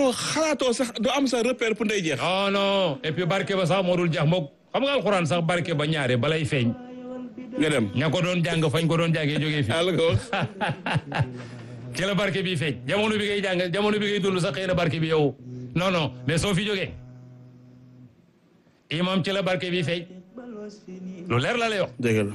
doo xalaatoo sax doo am sa repère pour ndey jeex. non non et puis barke ba sax moo dul jeex moom xam nga alxuraan sax barke ba ñaare balay feeñ. nga dem ña ko doon jàng fañ ko doon jàngee jógee fii. àll ko ci la barke bi feeñ jamono bi ngay jàng jamono bi ngay dund sax xëy na barke bi yow non non mais soo fi jógee imam ci la barke bi feeñ lu leer la lay wax. dëgg la.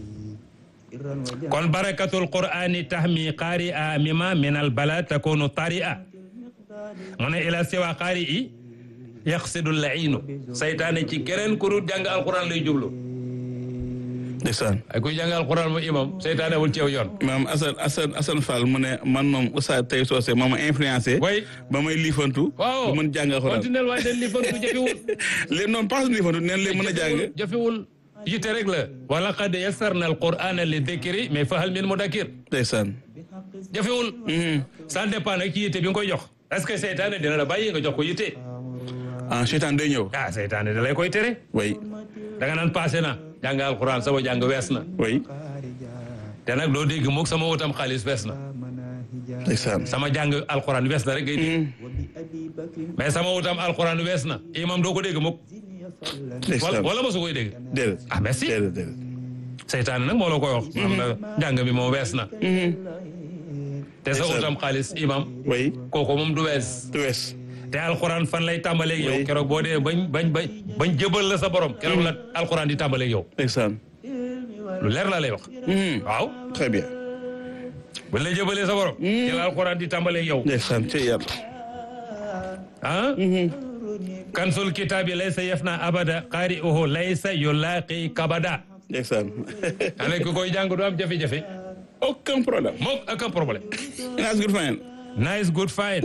kon barakatul qur'ani tahmi qari'a mima min al bala takunu tari'a mu ne ila siwa qari'i yaqsidu al-la'inu saytaane ci keneen ku dul jàng alquran lay jublu. ndeysaan. ay kuy jàng alquran mu imam saytaane wul ci yow yoon. maam Assane Fall mu ne man moom Oustaz Tay Socé moo ma influencé. way ba may liifantu. waaw ba mën jàng alxuraan. continuel waaye dañ liifantu jafewul. léegi noonu pas liifantu neen léegi mën a jàng. jafewul yitte rek la. wa laqad yassarna alqur'ana li dhikri mais fa hal min mudakkir. ndeysaan. jafewul. ça dépend nag ci yitte bi nga koy jox. est-ce que saytaane dina la bàyyi nga jox ko yitte. ah seytaan day ñëw. ah saytaane da lay koy tere. way da nga naan passé na jàng alquran sama jàng wees na. way te nag doo dégg moog sama wutam xaalis wees na. ndeysaan. sama jàng alquran wees na rek ngay dégg. mais sama wutam alquran wees na imam doo ko dégg moog. ndeysaan. wala mosu koy dégg. déedéet. ah merci. déedéet. seytaane nag moo la koy wax. am na jàng mi moom wees na. te sa wutam xaalis imam. way kooku moom du wees. du wees. te alquran fan lay tàmbaleeg yow. Oui. keroog boo dee bañ jëbal la sa borom. keroog la alquran di tàmbaleeg yow. ndeysaan. lu leer la lay wax. waaw. très bien. bu la jëbalee sa borom. ci la alquran di tàmbaleeg yow. ndeysaan ci yàlla. ah. kansul kitaabi laysa yafna abada qari'uhu laysa yulaqi kabada. ndeysaan. ane ku koy jàng du am jafe-jafe. aucun problème. moom aucun problème. Nice good fine. nice good fine.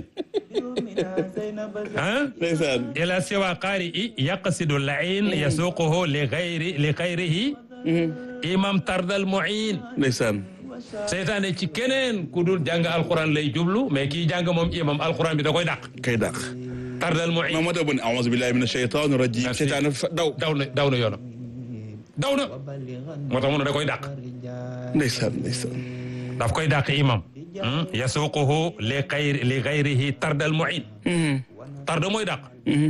ah. ndeysaan. ila siwa qari'i yaqsidu al-ayn yasuquhu li ghayrihi imam tardal mu'in. ndeysaan. seytaane ci keneen ku dul jàng alquran lay jublu mais kii jàng moom imam alquran bi da koy dàq. kay dàq. tardal mu'in. moo tax bu ne a'uuzu billahi mina shaytaani rajiim. Merci. seytaane daw. daw na yoonam. daw na. moo tax mu ne da koy dàq. ndeysaan ndeysaan. daf koy dàq imam. yasuquhu li ghayrihi tardal mu'in. tarda mooy dàq.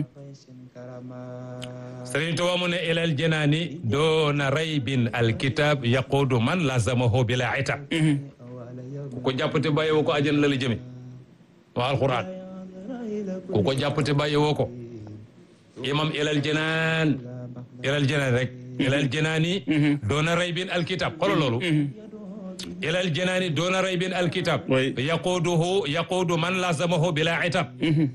Sëriñ Tuubaa mu ne ilal jinaani doona raybin alkitab yaquudu man lazamahu bila itab. ku ko jàppate bàyyi woo ko àjjana la la jëme waa alquran ku ko jàppate bàyyi woo ko imam ilal jinaan rek ilal jinaani doona raybin alkitab xoolal loolu ilal jinaani doona raybin alkitab Oui. yaquudu man lazamahu bila itab.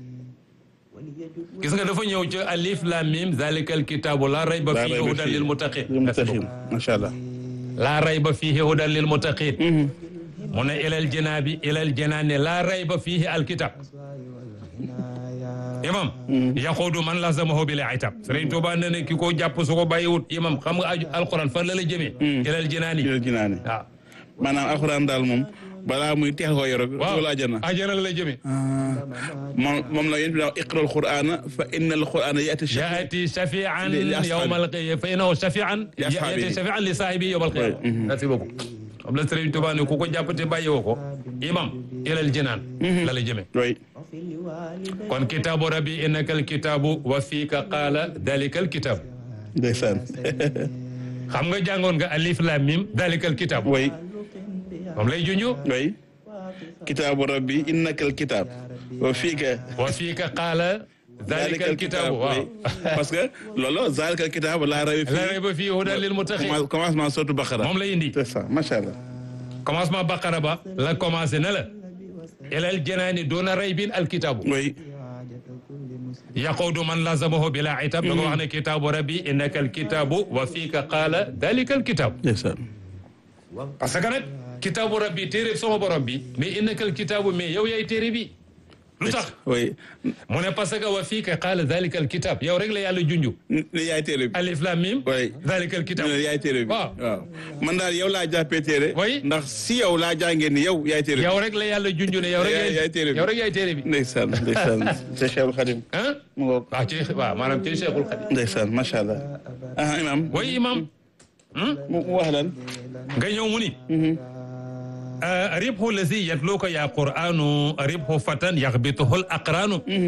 gis nga dafa ñëw ca alif lam mim zalikal kitaabu laa rayba fiihi hudan lil muttaqin. macha allah. laa rayba fiihi hudan lil muttaqin. mu ne ilal janaani laa rayba fiihi alkitab. imam. yaquudu man lazamahu bil itab. Sëriñ Tuubaa ne ne ki ko jàpp su ko bàyyiwut imam xam nga alquran fan la la jëmee. ilal janaani. ilal jinaani. waaw. maanaam alxuraan daal moom balaa muy teex ko yor. waaw wala ajana. ajana la la jëmee. moom la yéen a iqra al-Qur'ana fa inna al-Qur'ana ya'ti shafi'an li ashaabi. yawmal qiyaama fa innahu shafi'an Li ashaabi. ya'ti shafi'an li saahibi yawmal qiyaama. merci beaucoup. xam la Sëriñ Tuubaa ne ku ko jàppate bàyyiwoo ko imam ilal jinaan la la jëmee. oui. kon kitaabu rabbi innakal kitaabu wa fiika qaala dalikal kitaab. ndeysaan. xam nga jàngoon nga alif lam mim dalikal kitaab. oui. moom lay junju. oui. kitaabu rabbi innakal kitaab. wa fiika qaala dalikal kitaab waaw. parce que loolu zalikal kitaab laa rayba la rayba fii hudan lil muttaqiin. commencement sotu Baqara. moom lay indi. c'est ça macha allah. commencement Baqara ba la commencé na la. ilal janaani doona raybin alkitaabu. oui. yaquudu man lazamahu bila itab. da ko wax ne kitaabu rabbi innakal kitaabu wa fiika qaala dalikal kitaab. ndeysaan. parce que nag kitaabu rabbi téere sama borom bi. mais innakal kitaabu mais yow yaay téere bi. lu tax oui. mu ne parce que wa fiika qaala dalikal kitaab yow rek la yàlla junju. ne yaay téere bi. alif lam mim. oui. dalikal kitaab. ne yaay téere bi. waaw. waaw man daal yow laa jàppee téere. Oui. ndax si yow laa jàngee ni yow yaay téere bi. yow rek la yàlla junju ne yow rek yaay téere bi. yow rek yaay téere bi. ndeysaan ndeysaan. c'est Cheikhul Khadim. ah. mu ngoog. waaw maanaam ci Cheikhul Khadim. ndeysaan macha allah. ah imam. way imam. mu wax lan. nga ñëw mu ni. ribhu lazi yatluka ya qur'anu ribhu fatan yaxbituhu al aqranu